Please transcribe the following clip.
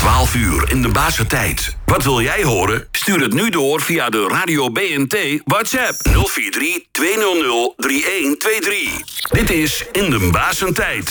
12 uur in de Basentijd. Wat wil jij horen? Stuur het nu door via de Radio BNT WhatsApp 043 200 3123. Dit is In de Basentijd.